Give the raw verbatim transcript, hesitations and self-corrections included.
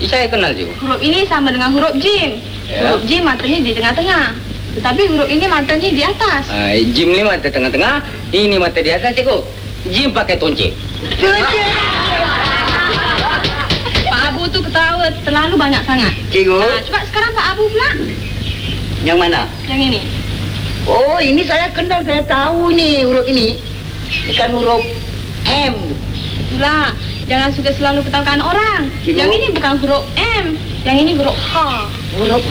saya kenal juga. Huruf ini sama dengan huruf jim. Ya. Huruf jim matanya di tengah-tengah. Tetapi huruf ini matanya di atas. Ah, jim ni mata tengah-tengah, ini mata di atas, cikgu. Jim pakai tonceng. Pak Abu tu ketawa terlalu banyak sangat. Cikgu. Nah, coba sekarang Pak Abu pula. Yang mana? Yang ini. Oh, ini saya kenal, saya tahu nih huruf ini. Bukan huruf M. Itulah, jangan suka selalu ketahukan orang. Cikgu. Yang ini bukan huruf M, yang ini huruf H. Huruf